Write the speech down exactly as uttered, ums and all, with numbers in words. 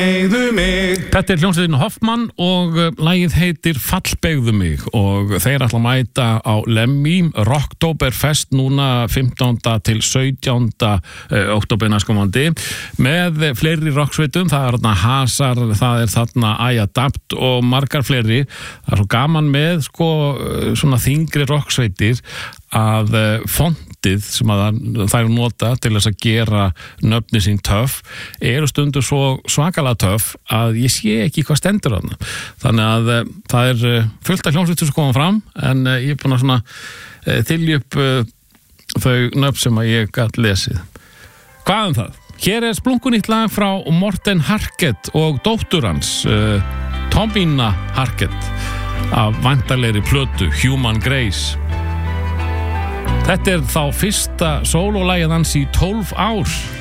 Þetta er hljómsveitin Hoffmann og lagið heitir Fallbeygðu mig og þeir ætla að mæta á Lemmy Rocktoberfest núna fimmtánda til sautjánda október næstkomandi með fleiri rocksveitum, það er þarna Hasar, það er þarna I Adapt og margar fleiri. Það er svo gaman með sko svona þyngri rocksveitir að fontið sem að þær nota til þess að gera nöfni sín töff eru stundur svo svakalega töff að ég sé ekki hvað stendur þarna. Þannig að það er fullt af hljómsveitum sem koma fram en ég er búin að svona þylja upp þau nöfn sem að ég gat lesið. Hvað um það? Hér er splunkunýtt lag frá Morten Harket og dóttur hans Tomina Harket af væntanlegri plötu Human Grace. Þetta er þá fyrsta sólólagið hans í tólf ár.